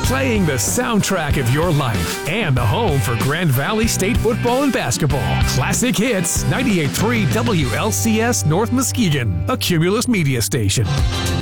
Playing the soundtrack of your life and the home for Grand Valley State football and basketball. Classic Hits, 98.3 WLCS North Muskegon, a Cumulus media station.